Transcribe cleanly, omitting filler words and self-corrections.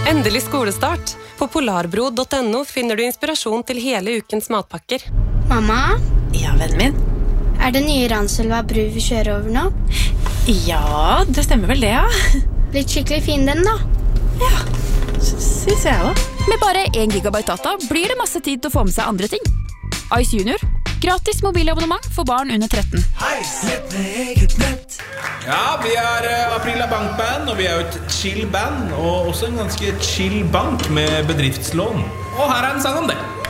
Endelig skolestart. På polarbro.no finner du inspirasjon til hele ukens matpakker. Mamma? Ja, vennen min? Det nye Ranselva bru vi kjører over nå? Ja, det stemmer vel det, ja. Blitt skikkelig fin den da. Ja, synes jeg også. Med bare 1 gigabyte data blir det masse tid til å få med seg andre ting. Ice Junior. Gratis mobilabonnement for barn under 13. Hei, nett med eget nett. Ja, vi Aprila Bankband, og vi jo et chill band, og også en ganske chill bank med bedriftslån. Og her en sang om det.